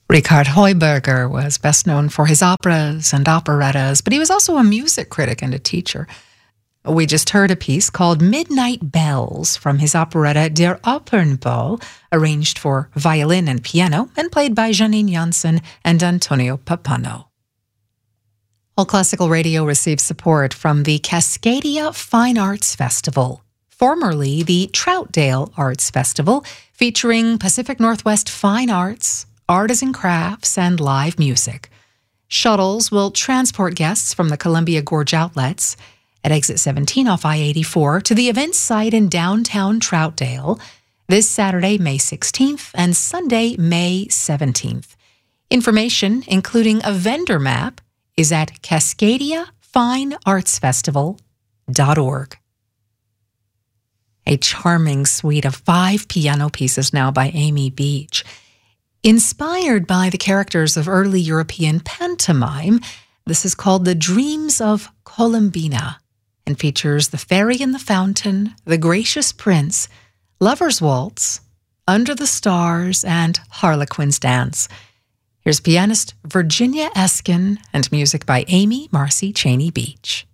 Richard Heuberger was best known for his operas and operettas, but he was also a music critic and a teacher. We just heard a piece called Midnight Bells from his operetta Der Opernball, arranged for violin and piano and played by Janine Janssen and Antonio Pappano. All Classical Radio receives support from the Cascadia Fine Arts Festival, formerly the Troutdale Arts Festival, featuring Pacific Northwest fine arts, artisan crafts, and live music. Shuttles will transport guests from the Columbia Gorge outlets at exit 17 off I-84 to the event site in downtown Troutdale this Saturday, May 16th, and Sunday, May 17th. Information, including a vendor map, is at CascadiaFineArtsFestival.org. A charming suite of 5 piano pieces now by Amy Beach. Inspired by the characters of early European pantomime, this is called The Dreams of Columbina and features The Fairy in the Fountain, The Gracious Prince, Lover's Waltz, Under the Stars, and Harlequin's Dance. Here's pianist Virginia Eskin and music by Amy Marcy Cheney Beach.